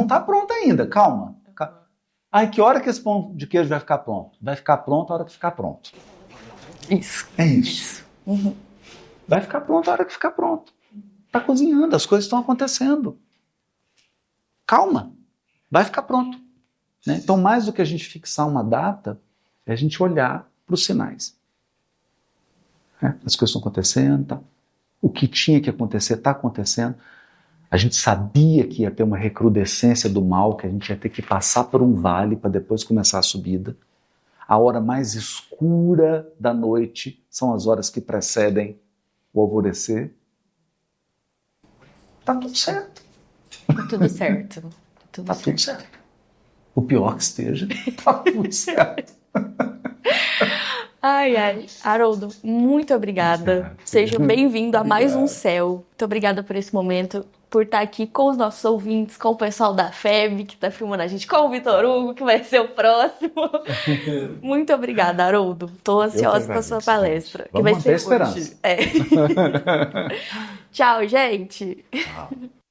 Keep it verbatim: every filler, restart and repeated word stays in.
Não está pronto ainda, calma. Ai, que hora que esse pão de queijo vai ficar pronto? Vai ficar pronto a hora que ficar pronto. Isso. É isso. Uhum. Vai ficar pronto a hora que ficar pronto. Está cozinhando, as coisas estão acontecendo. Calma, vai ficar pronto. Né? Então, mais do que a gente fixar uma data, é a gente olhar para os sinais. Né? As coisas estão acontecendo, tá? O que tinha que acontecer está acontecendo. A gente sabia que ia ter uma recrudescência do mal, que a gente ia ter que passar por um vale para depois começar a subida. A hora mais escura da noite são as horas que precedem o alvorecer. Tá tudo certo. Tá tudo certo. Tudo tá certo. tudo certo. O pior que esteja, tá tudo certo. Ai, ai. Haroldo, muito obrigada. Seja bem-vindo a mais um Céu. Muito obrigada por esse momento, por estar aqui com os nossos ouvintes, com o pessoal da F E B, que está filmando a gente, com o Vitor Hugo, que vai ser o próximo. Muito obrigada, Haroldo. Estou ansiosa para a sua palestra. Vamos que vai manter ser a esperança. Hoje. É. Tchau, gente. Tchau.